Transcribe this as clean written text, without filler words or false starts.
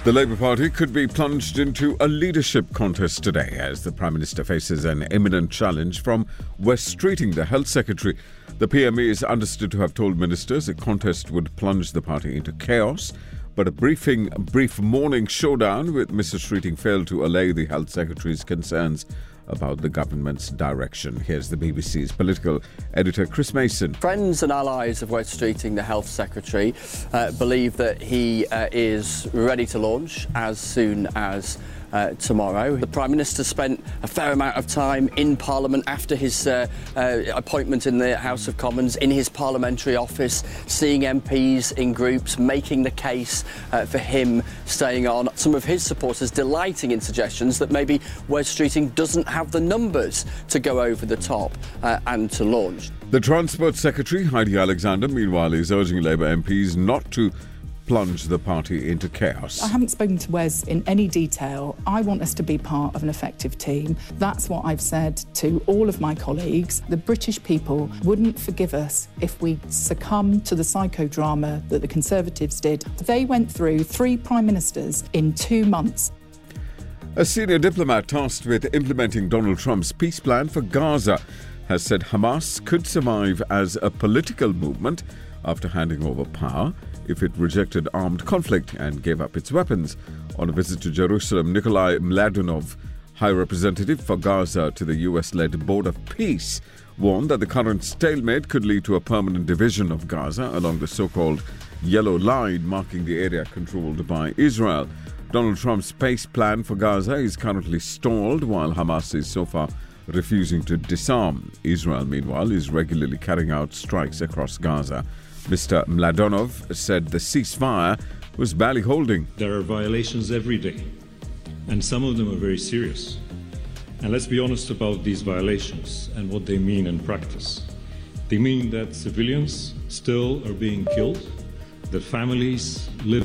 The Labour Party could be plunged into a leadership contest today as the Prime Minister faces an imminent challenge from Wes Streeting, the Health Secretary. The PME is understood to have told ministers a contest would plunge the party into chaos, but a brief morning showdown with Mr. Streeting failed to allay the Health Secretary's concerns about the government's direction. Here's the BBC's political editor, Chris Mason. Friends and allies of Wes Streeting, the Health Secretary, believe that he is ready to launch as soon as tomorrow. The Prime Minister spent a fair amount of time in Parliament after his appointment in the House of Commons, in his parliamentary office, seeing MPs in groups, making the case for him staying on. Some of his supporters delighting in suggestions that maybe Wes Streeting doesn't have the numbers to go over the top and to launch. The Transport Secretary, Heidi Alexander, meanwhile, is urging Labour MPs not to plunge the party into chaos. I haven't spoken to Wes in any detail. I want us to be part of an effective team. That's what I've said to all of my colleagues. The British people wouldn't forgive us if we succumb to the psychodrama that the Conservatives did. They went through 3 prime ministers in 2 months. A senior diplomat tasked with implementing Donald Trump's peace plan for Gaza has said Hamas could survive as a political movement after handing over power if it rejected armed conflict and gave up its weapons. On a visit to Jerusalem, Nikolai Mladenov, High Representative for Gaza to the US-led Board of Peace, warned that the current stalemate could lead to a permanent division of Gaza along the so-called Yellow Line, marking the area controlled by Israel. Donald Trump's peace plan for Gaza is currently stalled, while Hamas is so far refusing to disarm. Israel, meanwhile, is regularly carrying out strikes across Gaza. Mr. Mladenov said the ceasefire was barely holding. There are violations every day, and some of them are very serious. And let's be honest about these violations and what they mean in practice. They mean that civilians still are being killed, that families live